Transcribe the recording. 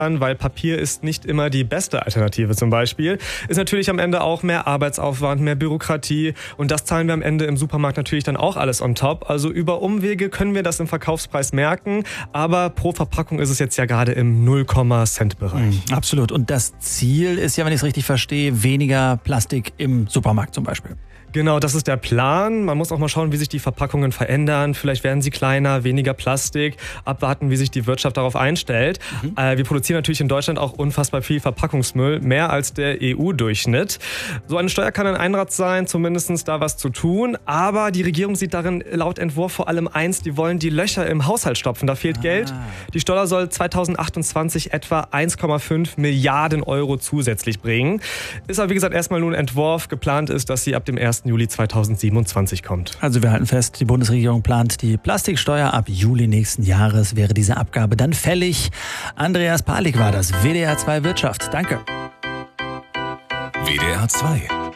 weil Papier ist nicht immer die beste Alternative zum Beispiel. Ist natürlich am Ende auch mehr Arbeitsaufwand, mehr Bürokratie und das zahlen wir am Ende im Supermarkt natürlich dann auch alles on top. Also über Umwege können wir das im Verkaufspreis merken, aber pro Verpackung ist es jetzt ja gerade im 0,Cent-Bereich. Absolut. Und das Ziel ist ja, wenn ich es richtig verstehe, weniger Plastik im Supermarkt zum Beispiel. Genau, das ist der Plan. Man muss auch mal schauen, wie sich die Verpackungen verändern. Vielleicht werden sie kleiner, weniger Plastik. Abwarten, wie sich die Wirtschaft darauf einstellt. Wir produzieren natürlich in Deutschland auch unfassbar viel Verpackungsmüll, mehr als der EU-Durchschnitt. So eine Steuer kann ein Einrad sein, zumindest da was zu tun. Aber die Regierung sieht darin laut Entwurf vor allem eins, die wollen die Löcher im Haushalt stopfen. Da fehlt Geld. Die Steuer soll 2028 etwa 1,5 Milliarden Euro zusätzlich bringen. Ist aber wie gesagt erstmal nur ein Entwurf. Geplant ist, dass sie ab dem 1. Juli 2027 kommt. Also wir halten fest, die Bundesregierung plant die Plastiksteuer. Ab Juli nächsten Jahres wäre diese Abgabe dann fällig. Andreas Palik war das, WDR 2 Wirtschaft. Danke. WDR 2